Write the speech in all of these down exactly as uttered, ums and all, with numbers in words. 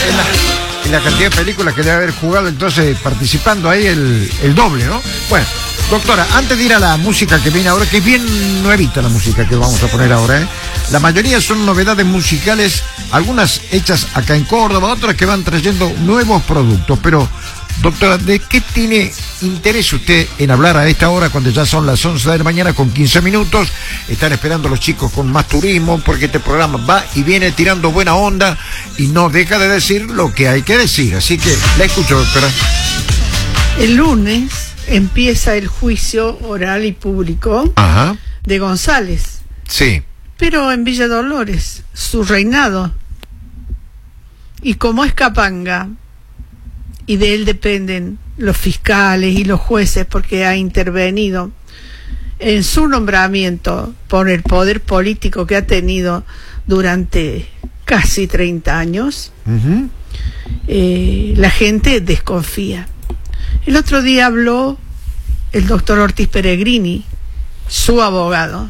en la, en la cantidad de películas que debe haber jugado, entonces participando ahí el, el doble, ¿no? Bueno, doctora, antes de ir a la música que viene ahora, que es bien nuevita la música que vamos a poner ahora, ¿eh? La mayoría son novedades musicales, algunas hechas acá en Córdoba, otras que van trayendo nuevos productos, pero... Doctora, ¿de qué tiene interés usted en hablar a esta hora cuando ya son las once de la mañana con quince minutos? Están esperando los chicos con más turismo porque este programa va y viene tirando buena onda y no deja de decir lo que hay que decir. Así que la escucho, doctora. El lunes empieza el juicio oral y público Ajá. de González. Sí. Pero en Villa Dolores, su reinado. Y como es capanga, y de él dependen los fiscales y los jueces porque ha intervenido en su nombramiento por el poder político que ha tenido durante casi treinta años, uh-huh. eh, la gente desconfía. El otro día habló el doctor Ortiz Peregrini, su abogado,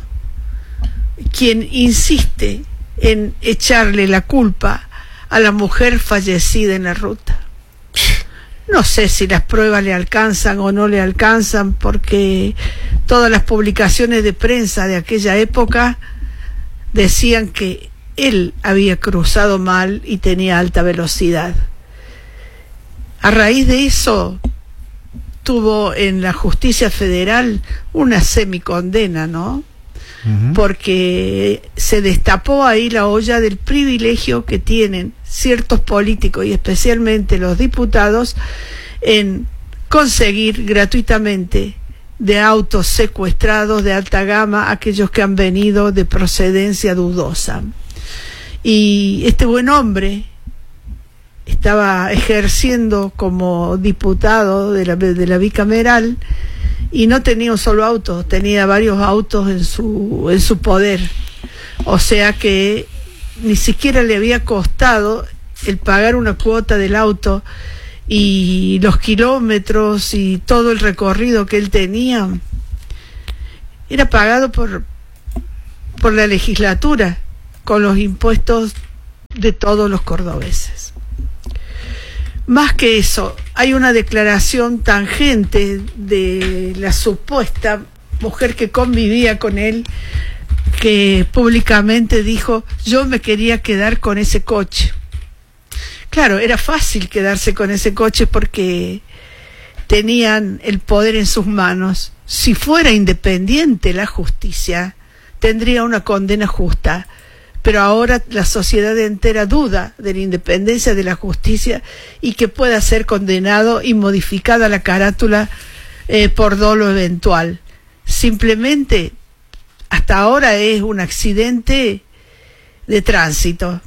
quien insiste en echarle la culpa a la mujer fallecida en la ruta. No sé si las pruebas le alcanzan o no le alcanzan, porque todas las publicaciones de prensa de aquella época decían que él había cruzado mal y tenía alta velocidad. A raíz de eso tuvo en la justicia federal una semicondena, ¿no? Uh-huh. Porque se destapó ahí la olla del privilegio que tienen ciertos políticos y especialmente los diputados en conseguir gratuitamente de autos secuestrados de alta gama aquellos que han venido de procedencia dudosa. Y este buen hombre estaba ejerciendo como diputado de la, de la bicameral y no tenía un solo auto, tenía varios autos en su, en su poder. O sea que ni siquiera le había costado el pagar una cuota del auto y los kilómetros y todo el recorrido que él tenía era pagado por, por la legislatura con los impuestos de todos los cordobeses. Más que eso, hay una declaración tangente de la supuesta mujer que convivía con él, que públicamente dijo: yo me quería quedar con ese coche. Claro, era fácil quedarse con ese coche porque tenían el poder en sus manos. Si fuera independiente la justicia, tendría una condena justa. Pero ahora la sociedad entera duda de la independencia de la justicia y que pueda ser condenado y modificada la carátula eh, por dolo eventual. Simplemente, hasta ahora es un accidente de tránsito.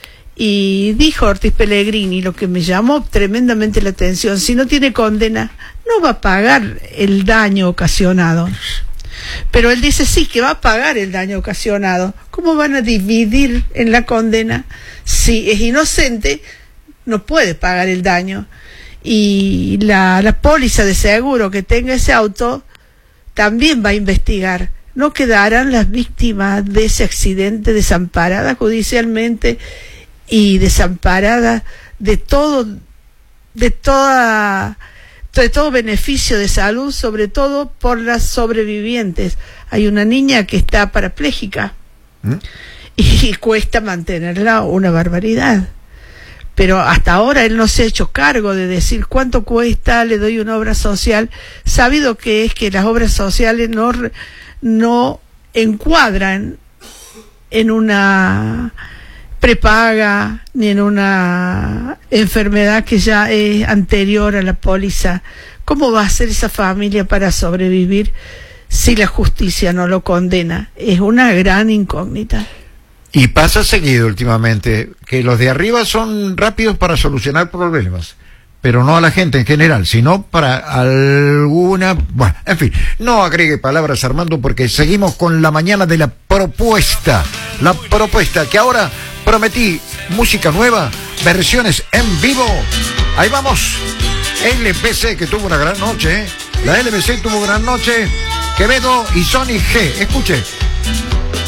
Y dijo Ortiz Peregrini, lo que me llamó tremendamente la atención: si no tiene condena, no va a pagar el daño ocasionado. Pero él dice sí, que va a pagar el daño ocasionado. ¿Cómo van a dividir en la condena? Si es inocente, no puede pagar el daño. Y la, la póliza de seguro que tenga ese auto también va a investigar. ¿No quedarán las víctimas de ese accidente desamparadas judicialmente y desamparadas de todo, de toda... de todo beneficio de salud, sobre todo por las sobrevivientes? Hay una niña que está parapléjica ¿Mm? y cuesta mantenerla una barbaridad, pero hasta ahora él no se ha hecho cargo de decir cuánto cuesta, le doy una obra social, sabido que es que las obras sociales no, no encuadran en una prepaga ni en una enfermedad que ya es anterior a la póliza. ¿Cómo va a hacer esa familia para sobrevivir si la justicia no lo condena? Es una gran incógnita. Y pasa seguido últimamente que los de arriba son rápidos para solucionar problemas, pero no a la gente en general, sino para alguna... Bueno, en fin, no agregue palabras, Armando, porque seguimos con la mañana de la propuesta. La propuesta que ahora prometí, música nueva, versiones en vivo. Ahí vamos. L B C, que tuvo una gran noche, ¿eh? La L B C tuvo gran noche. Quevedo y Sony G. Escuche.